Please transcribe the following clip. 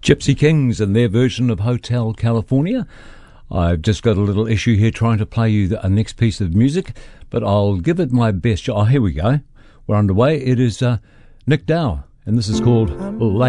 Gypsy Kings and their version of Hotel California. I've just got a little issue here trying to play you the next piece of music, but I'll give it my best. Oh, here we go. We're underway. It is Nick Dow, and this is called Late.